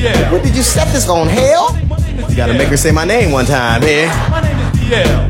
DL. What did you set this on, hell? You gotta make her say my name one time here. My name is DL.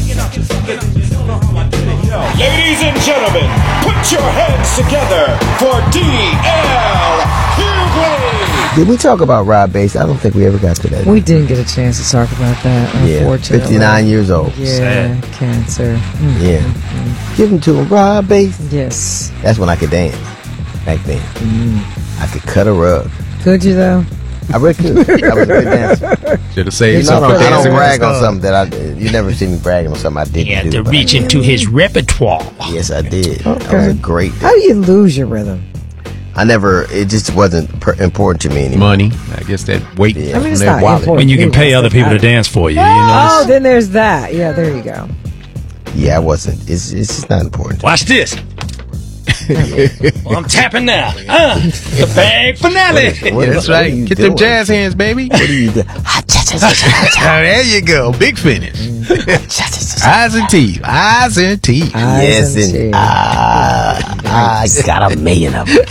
Ladies and gentlemen, put your hands together for DL Hughley. Did we talk about Rob Bass? I don't think we ever got to that. We didn't get a chance to talk about that, unfortunately. 59 years old. Yeah, cancer. Yeah. Give him to him, Rob Bass. Yes. That's when I could dance. Back then. I could cut a rug. Could you, though? I really could. I was a good dancer. Should have saved I something. don't brag on something that you never see me bragging on something I didn't He had do. to reach into his repertoire. Yes, I did. Okay. I was a great dancer. How do you lose your rhythm? It just wasn't important to me anymore. Money. I guess that weight Yeah. I mean, it's from not that wallet. important. When you can pay other people to dance for you. You know, Oh, then there's that. Yeah, there you go. Yeah, I wasn't. It's just not important. watch this. Well, I'm tapping now. The bag finale. Yeah, that's right. Get them jazz hands, baby. What do you do? There you go. Big finish. Eyes and teeth. Eyes and teeth. Yes, Eyes and and teeth. I got 1,000,000 of them.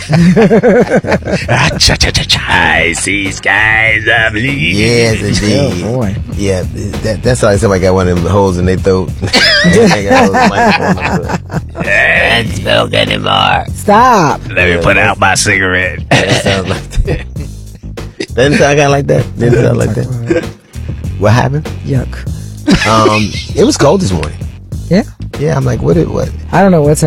I see skies of blue. Yes, indeed. Oh, boy. Yeah, that's like somebody got one of them holes in their throat. They got holes in my throat. Can't smoke anymore. Stop. Let me put out my cigarette. That sounds like that. Doesn't sound kind of like that. Didn't sound like that. What happened? Yuck. It was cold this morning. Yeah? Yeah, I'm like, what? I don't know what's